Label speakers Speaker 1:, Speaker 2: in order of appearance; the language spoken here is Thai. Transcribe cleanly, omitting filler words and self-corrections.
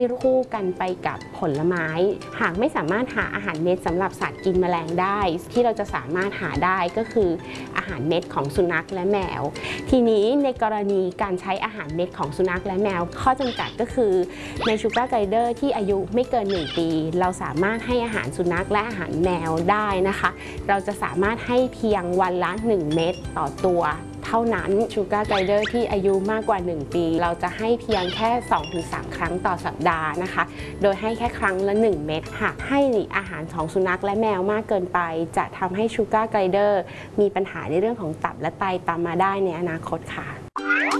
Speaker 1: คู่กันไปกับผลไม้หากไม่สามารถหาอาหารเม็ดสำหรับสัตว์กินแมลงได้ที่เราจะสามารถหาได้ก็คืออาหารเม็ดของสุนัขและแมวทีนี้ในกรณีการใช้อาหารเม็ดของสุนัขและแมวข้อจำกัดก็คือในชูการ์ไกด์เดอร์ที่อายุไม่เกิน1 ปีเราสามารถให้อาหารสุนัขและอาหารแมวได้นะคะเราจะสามารถให้เพียงวันละ1 เม็ดต่อตัวเท่านั้นชูการ์ไกด์เดอร์ที่อายุมากกว่า1 ปีเราจะให้เพียงแค่ 2-3 ครั้งต่อสัปดาห์นะคะโดยให้แค่ครั้งละ1 เม็ดหากให้อาหารของสุนัขและแมวมากเกินไปจะทำให้ชูการ์ไกด์เดอร์มีปัญหาในเรื่องของตับและไตตามมาได้ในอนาคตค่ะ